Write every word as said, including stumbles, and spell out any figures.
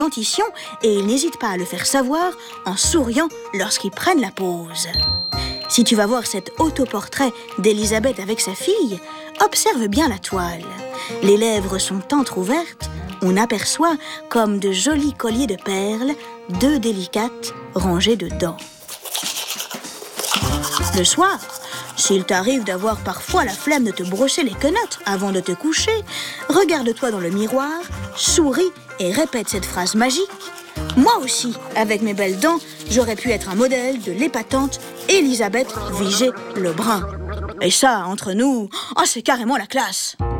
dentition et ils n'hésitent pas à le faire savoir en souriant lorsqu'ils prennent la pause. Si tu vas voir cet autoportrait d'Elisabeth avec sa fille, observe bien la toile. Les lèvres sont entr'ouvertes, on aperçoit comme de jolis colliers de perles, deux délicates rangées de dents. Le soir, s'il t'arrive d'avoir parfois la flemme de te brosser les quenottes avant de te coucher, regarde-toi dans le miroir, souris et répète cette phrase magique. Moi aussi, avec mes belles dents, j'aurais pu être un modèle de l'épatante Elisabeth Vigée-Lebrun. Et ça, entre nous, oh, c'est carrément la classe.